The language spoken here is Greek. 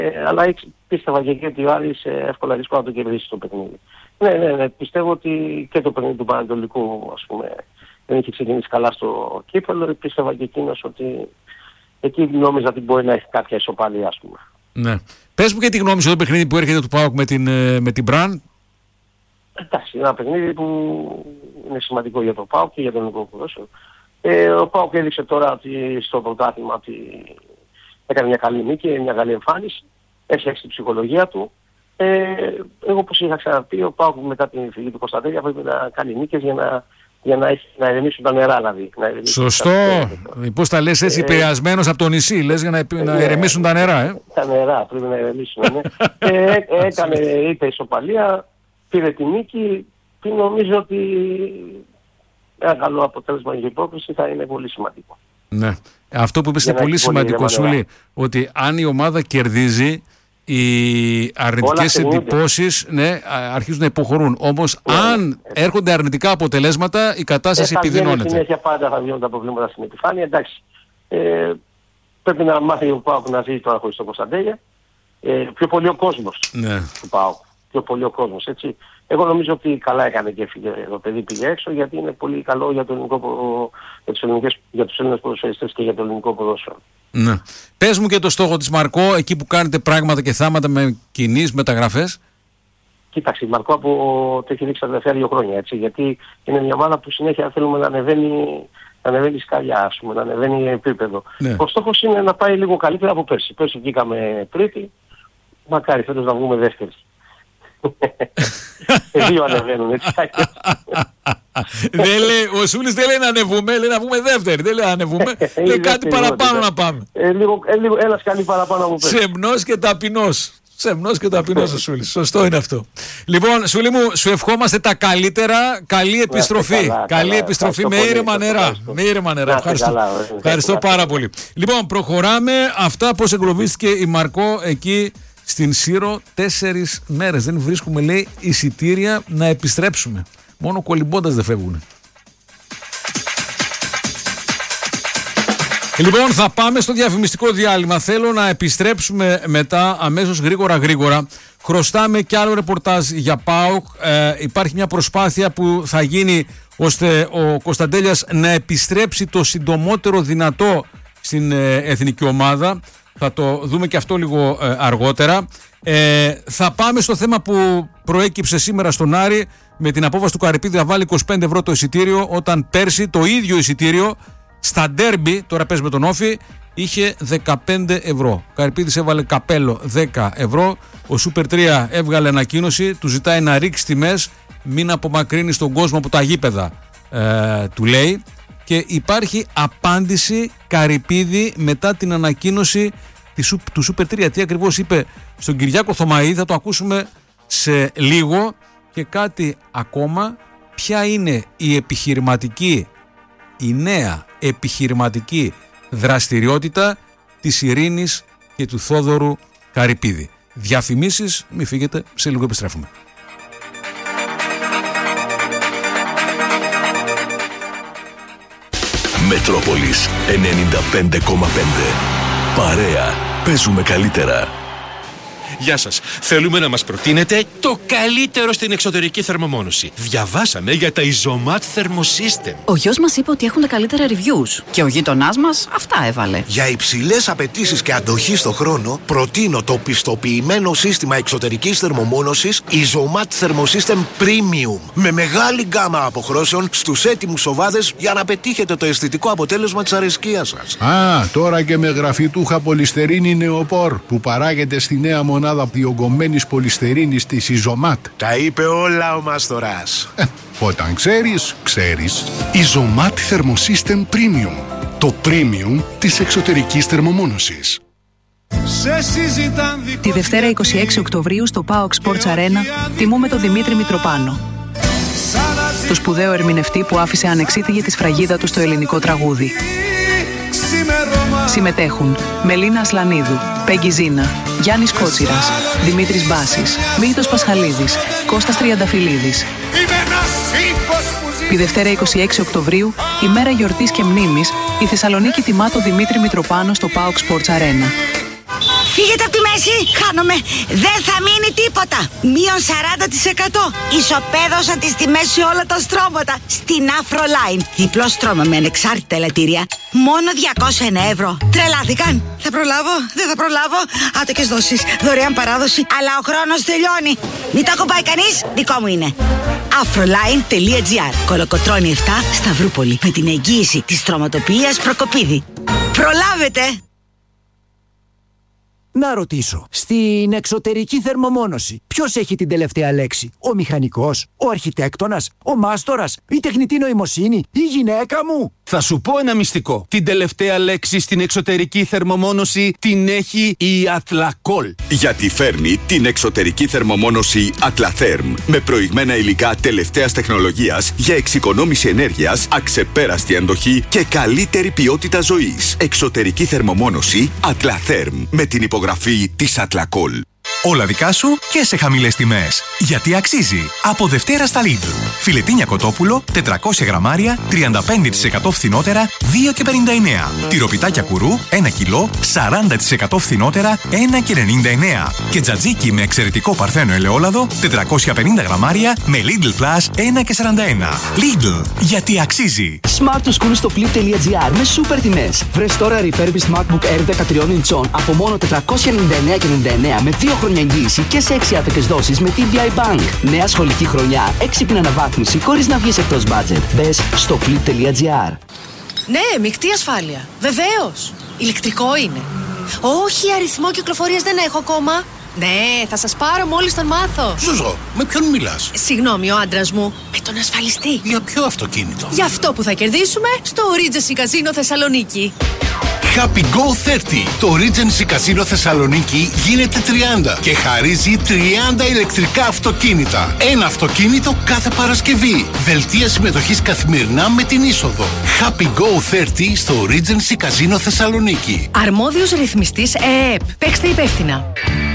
Αλλά πίστευα και εκεί ότι ο Άρης εύκολα δύσκολα να το κερδίσει το παιχνίδι. Ναι, πιστεύω ότι και το παιχνίδι του Πανατολικού, ας πούμε, δεν είχε ξεκινήσει καλά στο κύπελλο. Πίστευα και εκείνος ότι εκεί νόμιζα ότι μπορεί να έχει κάποια ισοπαλία, ας πούμε. Ναι. Πες μου και τη γνώμη σου το παιχνίδι που έρχεται του ΠΑΟΚ με την Μπραν. Εντάξει, ένα παιχνίδι που είναι σημαντικό για το ΠΑΟΚ και για τον ελληνικό ποδόσφαιρο. Ο ΠΑΟΚ έδειξε τώρα ότι στο πρωτάθλημα ότι έκανε μια καλή νίκη, μια καλή εμφάνιση, έφτιαξε την ψυχολογία του. Εγώ όπως είχα ξαναπεί, ο ΠΑΟΚ μετά την φυγή του Κωνσταντέλια πρέπει να κάνει νίκες για να ηρεμήσουν τα νερά, δηλαδή. Σωστό. Πώς τα λες έτσι, επηρεασμένος από το νησί, λες, για να ηρεμήσουν τα νερά. Τα νερά πρέπει να ηρεμήσουν. Είπε ισοπαλία, πήρε τη νίκη και νομίζω ότι ένα καλό αποτέλεσμα για υπόκριση θα είναι πολύ σημαντικό. Ναι. Αυτό που είπες είναι πολύ σημαντικό, Σούλη, ότι αν η ομάδα κερδίζει, οι αρνητικές εντυπώσεις αρχίζουν να υποχωρούν. Όμως αν έρχονται αρνητικά αποτελέσματα, η κατάσταση επιδεινώνεται. Συνέχεια πάντα θα βγαίνουν τα προβλήματα στην επιφάνεια. Εντάξει, πρέπει να μάθει ο ΠΑΟΚ να ζει τώρα χωρίς τον Κωνσταντέλια. Πιο πολύ ο κόσμος του ΠΑΟΚ. Πιο πολύ ο κόσμος, έτσι. Εγώ νομίζω ότι καλά έκανε και το παιδί πήγε έξω, γιατί είναι πολύ καλό για τους Έλληνες ποδοσφαιριστές και για το ελληνικό ποδόσφαιρο. Ναι. Πες μου και το στόχο της Μαρκό, εκεί που κάνετε πράγματα και θάματα με κινείς μεταγραφές. Κοίταξε, η Μαρκό το έχει δείξει τα τελευταία 2 χρόνια, έτσι, γιατί είναι μια ομάδα που συνέχεια θέλουμε να ανεβαίνει σκαλιά, ας πούμε, να ανεβαίνει επίπεδο. Ναι. Ο στόχος είναι να πάει λίγο καλύτερα από πέρσι. Πέρσι βγήκαμε τρίτη, μακάρι φέτος να βγούμε δεύτερη. 2 ανεβαίνουν, έτσι. Ο Σούλης δεν λέει να ανεβούμε, λέει να βγούμε δεύτερη. Δεν λέει να ανεβούμε, λέει κάτι παραπάνω να πάμε. Ένα σκαλί παραπάνω από πέρσι. Σεμνός και ταπεινός ο Σούλης. Σωστό είναι αυτό. Λοιπόν, Σούλη μου, σου ευχόμαστε τα καλύτερα. Καλή επιστροφή. Καλή επιστροφή με ήρεμα νερά. Ευχαριστώ πάρα πολύ. Λοιπόν, προχωράμε. Αυτά πώς εγκλωβίστηκε η Μαρκό εκεί στην Σύρο 4 μέρες. Δεν βρίσκουμε, λέει, εισιτήρια να επιστρέψουμε. Μόνο κολυμπώντας δεν φεύγουν. Λοιπόν, θα πάμε στο διαφημιστικό διάλειμμα. Θέλω να επιστρέψουμε μετά αμέσως γρήγορα. Χρωστάμε κι άλλο ρεπορτάζ για ΠΑΟΚ. Υπάρχει μια προσπάθεια που θα γίνει ώστε ο Κωνσταντέλιας να επιστρέψει το συντομότερο δυνατό στην εθνική ομάδα. Θα το δούμε και αυτό λίγο αργότερα. Θα πάμε στο θέμα που προέκυψε σήμερα στον Άρη με την απόφαση του Καρυπίδη να βάλει 25 ευρώ το εισιτήριο, όταν πέρσι το ίδιο εισιτήριο στα ντέρμπι, τώρα παίζει με τον Όφη, είχε 15 ευρώ. Ο Καρυπίδης έβαλε καπέλο 10 ευρώ. Ο Super 3 έβγαλε ανακοίνωση, του ζητάει να ρίξει τιμές, μην απομακρύνει τον κόσμο από τα γήπεδα, του λέει. Και υπάρχει απάντηση Καρυπίδη μετά την ανακοίνωση του Super 3. Τι ακριβώς είπε στον Κυριάκο Θωμαή, θα το ακούσουμε σε λίγο. Και κάτι ακόμα, ποια είναι η νέα επιχειρηματική δραστηριότητα της Ειρήνης και του Θόδωρου Καρυπίδη. Διαφημίσεις, μη φύγετε, σε λίγο επιστρέφουμε. Μετρόπολης 95,5. Παρέα, παίζουμε καλύτερα. Γεια σας. Θέλουμε να μας προτείνετε το καλύτερο στην εξωτερική θερμομόνωση. Διαβάσαμε για τα Isomat Thermosystem. Ο γιος μας είπε ότι έχουν τα καλύτερα reviews. Και ο γείτονάς μας αυτά έβαλε. Για υψηλές απαιτήσεις και αντοχή στο χρόνο, προτείνω το πιστοποιημένο σύστημα εξωτερικής θερμομόνωσης Isomat Thermosystem Premium. Με μεγάλη γκάμα αποχρώσεων στους έτοιμους σοβάδες για να πετύχετε το αισθητικό αποτέλεσμα της αρεσκίας σας. Τώρα και με γραφιτούχα πολυστερίνη νεοπόρ που παράγεται στη νέα μονάδα διογκωμένης πολυστερίνης της Isomat. Τα είπε όλα ο Μάστορας. Όταν ξέρεις. Isomat Thermosystem Premium. Το premium της εξωτερικής θερμομόνωσης. Τη Δευτέρα 26 Οκτωβρίου στο PAOK Sports Arena τιμούμε τον Δημήτρη Μητροπάνο, το σπουδαίο ερμηνευτή που άφησε ανεξίτηλη τη σφραγίδα του στο ελληνικό τραγούδι. Συμμετέχουν Μελίνα Ασλανίδου, Πέγγι Ζίνα, Γιάννης Κότσιρας, Δημήτρης Μπάσης, Μίλτος Πασχαλίδης, Κώστας Τριανταφυλλίδης. Τη Δευτέρα 26 Οκτωβρίου, ημέρα γιορτής και μνήμης, η Θεσσαλονίκη τιμά τον Δημήτρη Μητροπάνο στο PAOK Sports Arena. Φύγετε από τη μέση. Χάνομαι. Δεν θα μείνει τίποτα. Μείον 40%. Ισοπαίδωσα τις τιμές σε όλα τα στρώματα. Στην Afroline. Διπλό στρώμα με ανεξάρτητα ελαττήρια. Μόνο 201 ευρώ. Τρελάθηκαν. Θα προλάβω, δεν θα προλάβω. Άτοκες δόσεις, δωρεάν παράδοση. Αλλά ο χρόνος τελειώνει. Μην το ακουμπάει κανείς, δικό μου είναι. Afroline.gr. Κολοκοτρώνη 7, Σταυρούπολη. Με την εγγύηση της στρωματοποιίας Προκοπίδη. Προλάβετε! Να ρωτήσω, στην εξωτερική θερμομόνωση ποιος έχει την τελευταία λέξη? Ο μηχανικός, ο αρχιτέκτονας, ο μάστορας, η τεχνητή νοημοσύνη, η γυναίκα μου? Θα σου πω ένα μυστικό. Την τελευταία λέξη στην εξωτερική θερμομόνωση την έχει η Atlacool. Γιατί φέρνει την εξωτερική θερμομόνωση Atlatherm με προηγμένα υλικά τελευταίας τεχνολογίας για εξοικονόμηση ενέργειας, αξεπέραστη αντοχή και καλύτερη ποιότητα ζωής. Εξωτερική θερμομόνωση Atlatherm με την υπογραφή της Atlacool. Όλα δικά σου και σε χαμηλές τιμές. Γιατί αξίζει. Από Δευτέρα στα Lidl. Φιλετίνια κοτόπουλο, 400 γραμμάρια, 35% φθηνότερα, 2,59. Τυροπιτάκια κουρού, 1 κιλό, 40% φθηνότερα, 1,99. Και τζατζίκι με εξαιρετικό παρθένο ελαιόλαδο, 450 γραμμάρια, με Lidl Plus, 1,41. Lidl. Γιατί αξίζει. Smart to school στο flip.gr με σούπερ τιμές. Βρες τώρα refurbished MacBook Air 13 inch από μόνο 499,99 με 2 χρόνια εγγύηση και σε 6 άτοκες δόσεις με TBI Bank. Νέα σχολική χρονιά, έξυπνη αναβάθμιση χωρίς να βγεις εκτός budget. Μπες στο flip.gr. Ναι, μεικτή ασφάλεια. Βεβαίως. Ηλεκτρικό είναι. Όχι, αριθμό κυκλοφορίας δεν έχω ακόμα. Ναι, θα σας πάρω μόλις τον μάθω. Ζουζό, με ποιον μιλάς? Συγγνώμη, ο άντρας μου. Με τον ασφαλιστή. Για ποιο αυτοκίνητο? Για αυτό που θα κερδίσουμε στο Regency Casino Θεσσαλονίκη. Happy Go 30. Το Regency Casino Θεσσαλονίκη γίνεται 30 και χαρίζει 30 ηλεκτρικά αυτοκίνητα. Ένα αυτοκίνητο κάθε Παρασκευή. Δελτία συμμετοχής καθημερινά με την είσοδο. Happy Go 30 στο Regency Casino Θεσσαλονίκη. Αρμόδιος ρυθμιστής ΕΕΠ. Παίξτε υπεύθυνα.